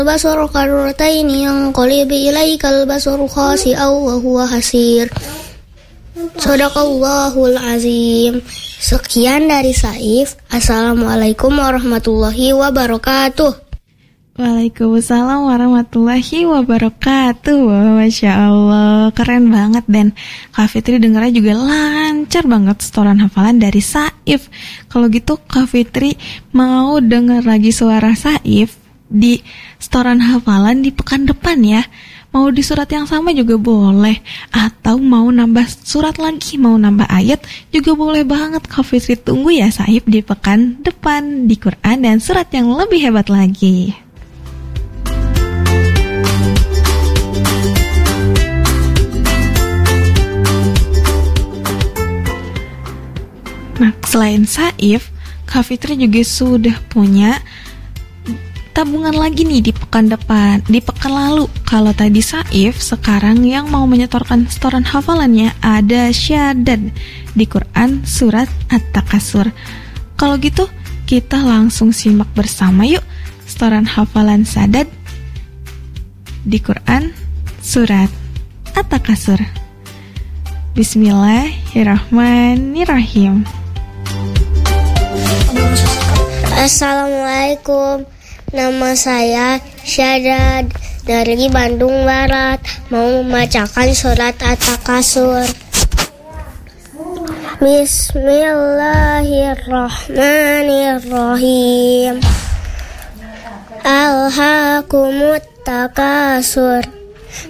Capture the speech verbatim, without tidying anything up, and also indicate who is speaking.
Speaker 1: Al-basaru karrataini yanqalibu ilaikal basaru khasi'an wa huwa hasir. Shadaqallahul azim. Sekian dari Saif. Assalamualaikum warahmatullahi wabarakatuh.
Speaker 2: Waalaikumsalam warahmatullahi wabarakatuh. Wow, Masya Allah, keren banget. Dan Kak Fitri dengarnya juga lancar banget setoran hafalan dari Saif. Kalau gitu Kak Fitri mau denger lagi suara Saif di setoran hafalan di pekan depan ya. Mau di surat yang sama juga boleh, atau mau nambah surat lagi, mau nambah ayat juga boleh banget. Kak Fitri tunggu ya Saif di pekan depan di Quran dan surat yang lebih hebat lagi. Nah, selain Saif, Kak Fitri juga sudah punya tabungan lagi nih di pekan depan, di pekan lalu. Kalau tadi Saif, sekarang yang mau menyetorkan setoran hafalannya ada Syadad di Quran surat At-Takasur. Kalau gitu, kita langsung simak bersama yuk setoran hafalan Syadad di Quran surat At-Takasur. Bismillahirrahmanirrahim.
Speaker 1: Assalamualaikum. Nama saya Syadad dari Bandung Barat, mau membacakan surat At-Takasur. Bismillahirrahmanirrahim. Alhaakumut takasur